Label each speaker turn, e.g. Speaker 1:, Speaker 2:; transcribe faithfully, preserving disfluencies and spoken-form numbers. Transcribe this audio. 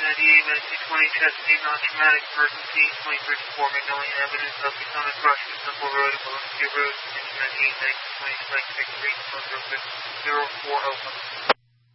Speaker 1: ninety-eight, Medicaid twenty, Chesapeake, non-traumatic emergency, twenty thirty-four, Magnolia Avenue, Southeast on the Crossing, Temple Road, Valencia Road, ninety-eight, Medicaid twenty, Select six three, zero four oh one.